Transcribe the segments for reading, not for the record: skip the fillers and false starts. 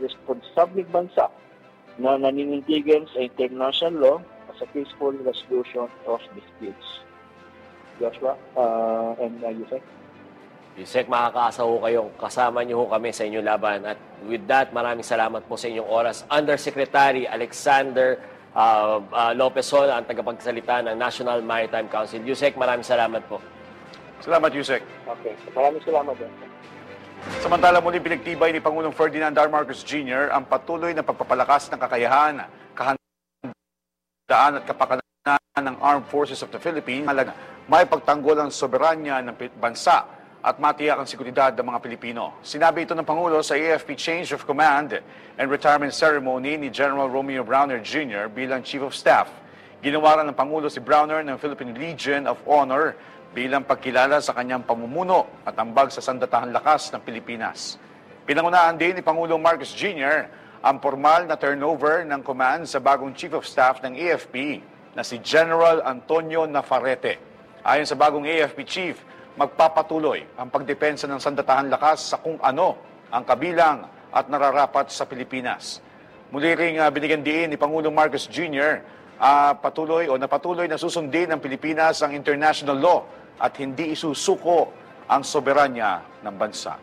responsabling bansa na naninindigan sa international law sa peaceful resolution of disputes. Joshua and Yusek. Yusek, makakaasa ho kayong kasama niyo ho kami sa inyong laban. At with that, maraming salamat po sa inyong oras. Undersecretary Alexander Lopez Sola, ang tagapagsalita ng National Maritime Council. Yusek, maraming salamat po. Salamat, Yusek. Okay, maraming salamat. Samantala muli pinagtibay ni Pangulong Ferdinand R. Marcos Jr. ang patuloy na pagpapalakas ng kakayahan, kahandaan at kapakanan ng Armed Forces of the Philippines. May pagtanggol ang soberanya ng bansa at matiyak ang seguridad ng mga Pilipino. Sinabi ito ng Pangulo sa AFP Change of Command and Retirement Ceremony ni General Romeo Browner Jr. bilang Chief of Staff. Ginawaran ng Pangulo si Browner ng Philippine Legion of Honor bilang pagkilala sa kanyang pamumuno at ambag sa sandatahang lakas ng Pilipinas. Pinangunahan din ni Pangulong Marcos Jr. ang formal na turnover ng command sa bagong Chief of Staff ng AFP na si General Antonio Nafarrete. Ayon sa bagong AFP Chief, magpapatuloy ang pagdepensa ng sandatahang lakas sa kung ano ang kabilang at nararapat sa Pilipinas. Muli ring binigyan diin ni Pangulong Marcos Jr. Napatuloy na susundin ng Pilipinas ang international law at hindi isusuko ang soberanya ng bansa.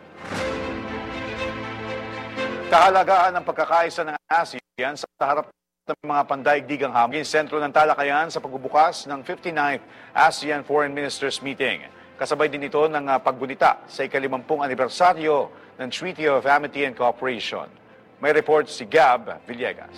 Kahalagaan ng pagkakaisa ng ASEAN sa harap ng mga pandaigdigang hamon, sentro ng talakayan sa pagbubukas ng 59th ASEAN Foreign Ministers Meeting. Kasabay din ito ng paggunita sa ika-50 anibersaryo ng Treaty of Amity and Cooperation. May report si Gab Villegas.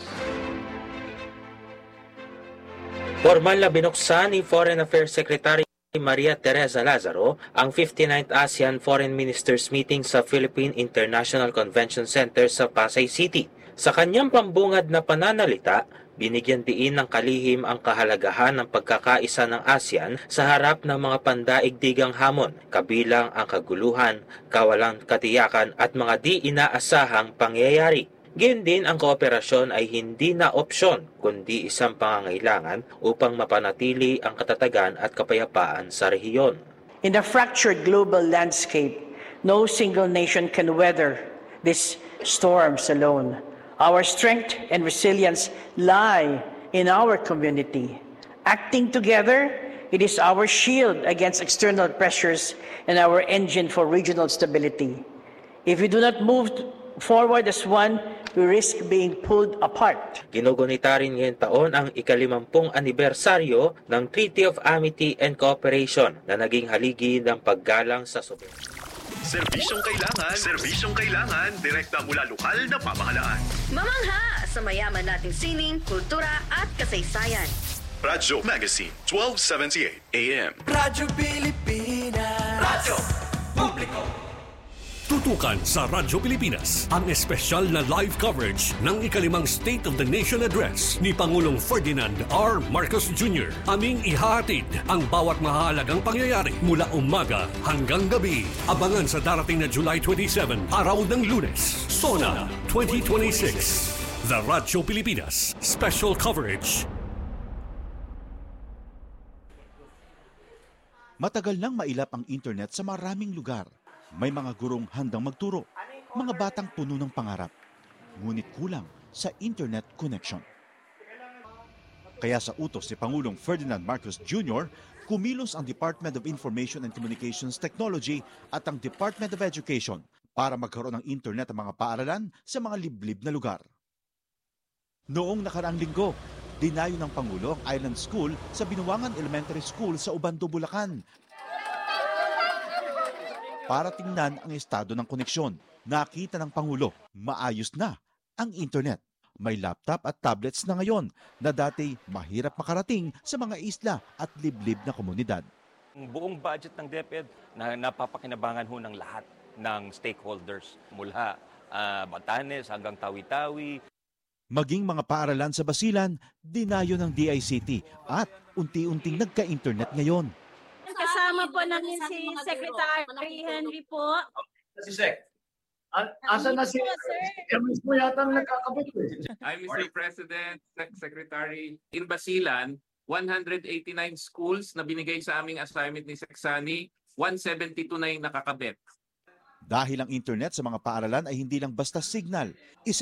Formal na binuksan ni Foreign Affairs Secretary Maria Teresa Lazaro ang 59th ASEAN Foreign Ministers Meeting sa Philippine International Convention Center sa Pasay City. Sa kanyang pambungad na pananalita, binigyan diin ng kalihim ang kahalagahan ng pagkakaisa ng ASEAN sa harap ng mga pandaigdigang hamon, kabilang ang kaguluhan, kawalang katiyakan at mga di inaasahang pangyayari. Gayun din ang kooperasyon ay hindi na opsyon, kundi isang pangangailangan upang mapanatili ang katatagan at kapayapaan sa rehiyon. In a fractured global landscape, no single nation can weather these storms alone. Our strength and resilience lie in our community. Acting together, it is our shield against external pressures and our engine for regional stability. If we do not move forward as one, we risk being pulled apart. Ginugunita rin ngayong taon ang ika-50 anibersaryo ng Treaty of Amity and Cooperation na naging haligi ng paggalang sa soberanya. Serbisyong kailangan, direkta mula lokal na pamahalaan. Mamangha sa mayaman nating sining, kultura at kasaysayan. Radyo Magazine, 1278 AM. Radyo Pilipinas. Radyo Publiko. Tutukan sa Radyo Pilipinas ang espesyal na live coverage ng ika-5 State of the Nation Address ni Pangulong Ferdinand R. Marcos Jr. Aming ihahatid ang bawat mahalagang pangyayari mula umaga hanggang gabi. Abangan sa darating na July 27, araw ng Lunes, SONA 2026. The Radyo Pilipinas Special Coverage. Matagal nang mailap ang internet sa maraming lugar. May mga gurong handang magturo, mga batang puno ng pangarap, ngunit kulang sa internet connection. Kaya sa utos si Pangulong Ferdinand Marcos Jr., kumilos ang Department of Information and Communications Technology at ang Department of Education para magkaroon ng internet ang mga paaralan sa mga liblib na lugar. Noong nakaraang linggo, dinayo ng Pangulo ang Island School sa Binuangan Elementary School sa Ubando, Bulacan, para tingnan ang estado ng koneksyon. Nakita ng Pangulo, maayos na ang internet. May laptop at tablets na ngayon na dati mahirap makarating sa mga isla at liblib na komunidad. Ang buong budget ng DepEd na napapakinabangan ho ng lahat ng stakeholders mula Batanes hanggang Tawi-Tawi. Maging mga paaralan sa Basilan, dinayo ng DICT at unti-unting nagka-internet ngayon. Kasama po namin si Secretary Henry po. Si Sec. Asan na si mismo yata ang nagkakabit eh. I'm Mr. President, Secretary. In Basilan, 189 schools na binigay sa aming assignment ni Seksani, 172 na yung nakakabit. Dahil ang internet sa mga paaralan ay hindi lang basta signal,